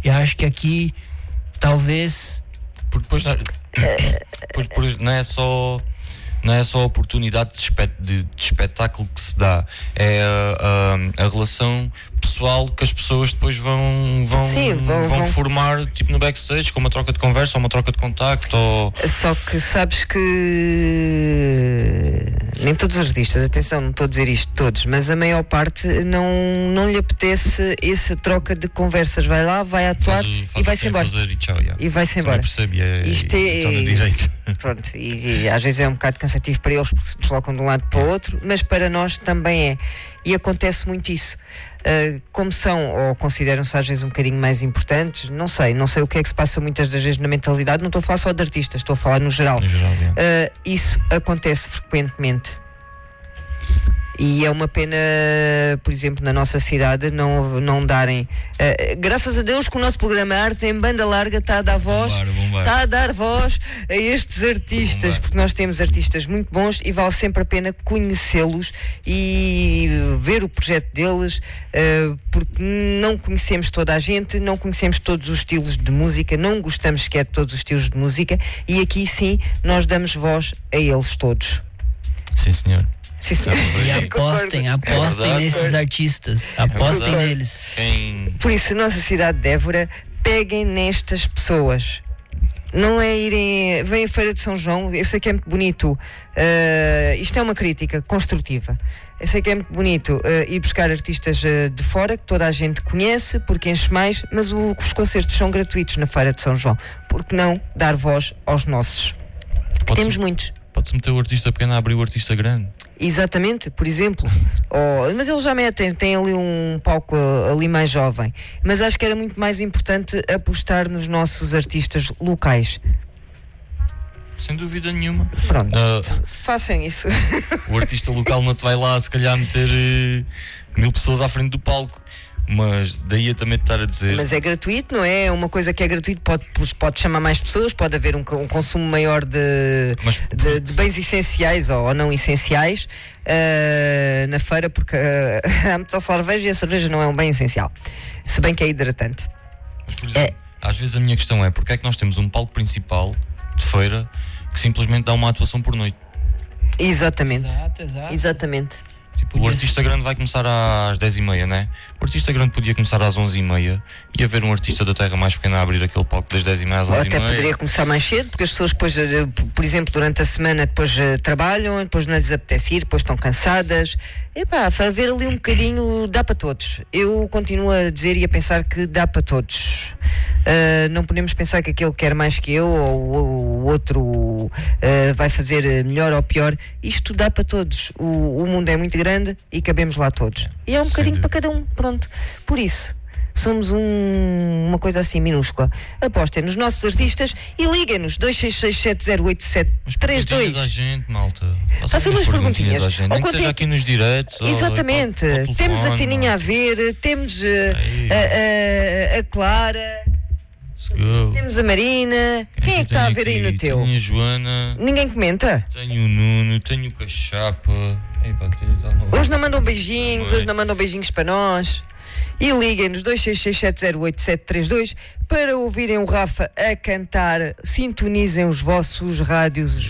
E acho que aqui, talvez... Porque depois não é só a oportunidade de espetáculo que se dá, é a relação pessoal que as pessoas depois vão formar, tipo no backstage, com uma troca de conversa ou uma troca de contacto. Só que sabes que nem todos os artistas, atenção, não estou a dizer isto todos, mas a maior parte não lhe apetece essa troca de conversas. Vai lá, vai atuar e vai-se embora. E vai-se embora. Isto pronto, e às vezes é um bocado cansativo para eles porque se deslocam de um lado para o outro, mas para nós também é. E acontece muito isso. Como são, ou consideram-se às vezes um bocadinho mais importantes, não sei o que é que se passa muitas das vezes na mentalidade. Não estou a falar só de artistas, estou a falar no geral. Isso acontece frequentemente. E é uma pena, por exemplo, na nossa cidade não darem, graças a Deus que o nosso programa Arte em Banda Larga está a dar voz, está a dar voz a estes artistas, porque nós temos artistas muito bons e vale sempre a pena conhecê-los e ver o projeto deles, porque não conhecemos toda a gente, não conhecemos todos os estilos de música, não gostamos sequer de todos os estilos de música, e aqui sim nós damos voz a eles todos. Sim, senhor. Sim. E apostem nesses artistas, apostem neles. Por isso, nossa cidade de Évora, peguem nestas pessoas. Não é irem, vem a Feira de São João, eu sei que é muito bonito, isto é uma crítica construtiva, eu sei que é muito bonito ir buscar artistas de fora, que toda a gente conhece, porque enche mais, mas os concertos são gratuitos na Feira de São João, porque não dar voz aos nossos? Temos muitos. Pode-se meter o artista pequeno a abrir o artista grande. Exatamente, por exemplo. Mas eles já tem ali um palco ali mais jovem. Mas acho que era muito mais importante apostar nos nossos artistas locais. Sem dúvida nenhuma. Pronto, façam isso. O artista local não te vai lá, se calhar, meter 1000 pessoas à frente do palco. Mas daí a também estar a dizer... Mas é gratuito, não é? Uma coisa que é gratuito pode chamar mais pessoas, pode haver um consumo maior de bens essenciais ou não essenciais na feira, porque há muita cerveja e a cerveja não é um bem essencial, se bem que é hidratante. Mas, por exemplo, às vezes a minha questão é porque é que nós temos um palco principal de feira que simplesmente dá uma atuação por noite? Exatamente. Exato. Exatamente. O artista grande vai começar às 10h30, né? O artista grande podia começar às 11h30 e haver um artista da terra mais pequeno a abrir aquele palco das 10h30 às 11h30. Até poderia começar mais cedo, porque as pessoas depois, por exemplo, durante a semana depois trabalham, depois não lhes apetece ir, depois estão cansadas. Haver ali um bocadinho, dá para todos. Eu continuo a dizer e a pensar que dá para todos. Não podemos pensar que aquele quer mais que eu ou o outro vai fazer melhor ou pior. Isto dá para todos. O mundo é muito grande e cabemos lá todos. E é um bocadinho para cada um, pronto. Por isso, somos uma coisa assim minúscula. Apostem nos nossos artistas e liguem-nos 266708732. A gente, malta. Façam umas perguntinhas. Nem que seja aqui nos diretos. Exatamente. Temos a Tininha a ver, temos a Clara. Temos a Marina. Quem é que está a ver aí no teu? Tenho a Joana. Ninguém comenta? Tenho o Nuno, tenho o Cachapa. Hoje não mandam beijinhos para nós. E liguem-nos 266708732 para ouvirem o Rafa a cantar. Sintonizem os vossos rádios,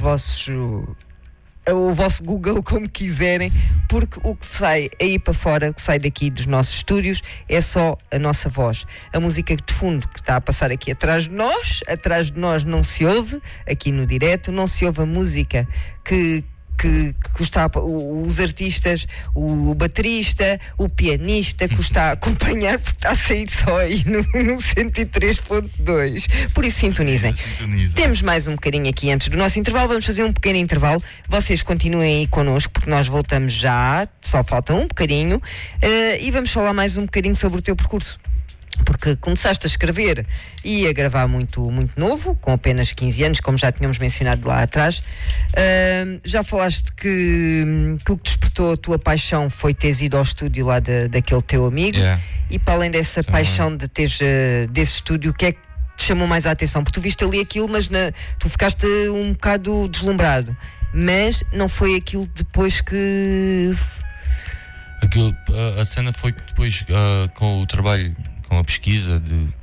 o vosso Google, como quiserem, porque o que sai aí para fora, o que sai daqui dos nossos estúdios, é só a nossa voz. A música de fundo que está a passar aqui atrás de nós não se ouve, aqui no direto, não se ouve a música que está, os artistas, o baterista, o pianista que o está a acompanhar, porque está a sair só aí no 103.2. Por isso sintonizem. Temos mais um bocadinho aqui antes do nosso intervalo. Vamos fazer um pequeno intervalo. Vocês continuem aí connosco, porque nós voltamos já, só falta um bocadinho, e vamos falar mais um bocadinho sobre o teu percurso. Porque começaste a escrever e a gravar muito, muito novo, com apenas 15 anos, como já tínhamos mencionado lá atrás. Já falaste que o que despertou a tua paixão foi teres ido ao estúdio lá daquele teu amigo. E para além dessa paixão de teres desse estúdio, o que é que te chamou mais a atenção? Porque tu viste ali aquilo, mas tu ficaste um bocado deslumbrado. Mas não foi aquilo depois que... A cena foi que depois, com o trabalho, com a pesquisa